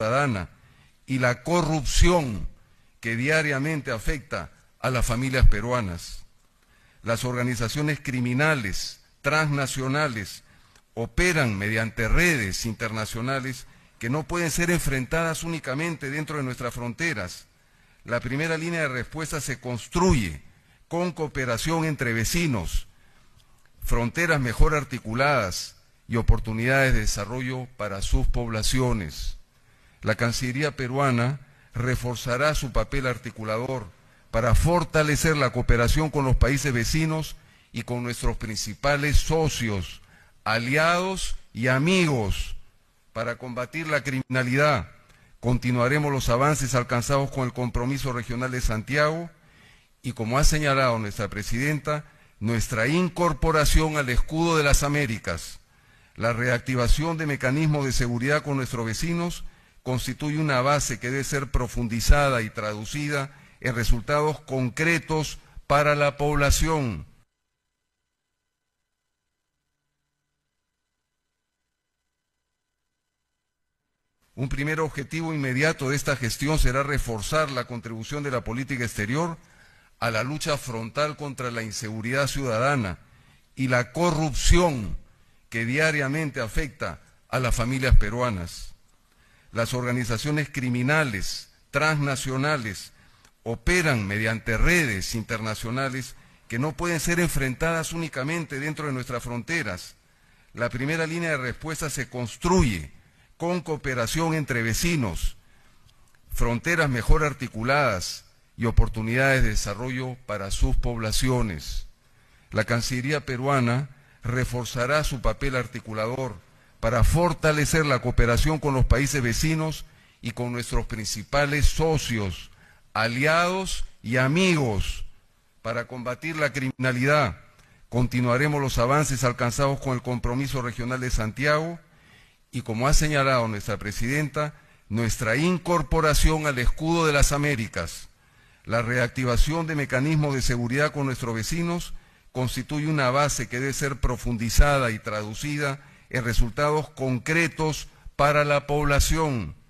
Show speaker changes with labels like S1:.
S1: ciudadana y la corrupción que diariamente afecta a las familias peruanas. Las organizaciones criminales transnacionales operan mediante redes internacionales que no pueden ser enfrentadas únicamente dentro de nuestras fronteras. La primera línea de respuesta se construye con cooperación entre vecinos, fronteras mejor articuladas y oportunidades de desarrollo para sus poblaciones. La Cancillería peruana reforzará su papel articulador para fortalecer la cooperación con los países vecinos y con nuestros principales socios, aliados y amigos para combatir la criminalidad. Continuaremos los avances alcanzados con el Compromiso Regional de Santiago y, como ha señalado nuestra presidenta, nuestra incorporación al Escudo de las Américas. La reactivación de mecanismos de seguridad con nuestros vecinos constituye una base que debe ser profundizada y traducida en resultados concretos para la población. Un primer objetivo inmediato de esta gestión será reforzar la contribución de la política exterior a la lucha frontal contra la inseguridad ciudadana y la corrupción que diariamente afecta a las familias peruanas. Las organizaciones criminales transnacionales operan mediante redes internacionales que no pueden ser enfrentadas únicamente dentro de nuestras fronteras. La primera línea de respuesta se construye con cooperación entre vecinos, fronteras mejor articuladas y oportunidades de desarrollo para sus poblaciones. La Cancillería peruana reforzará su papel articulador para fortalecer la cooperación con los países vecinos y con nuestros principales socios, aliados y amigos para combatir la criminalidad. Continuaremos los avances alcanzados con el Compromiso Regional de Santiago y, como ha señalado nuestra presidenta, nuestra incorporación al Escudo de las Américas. La reactivación de mecanismos de seguridad con nuestros vecinos constituye una base que debe ser profundizada y traducida en resultados concretos para la población.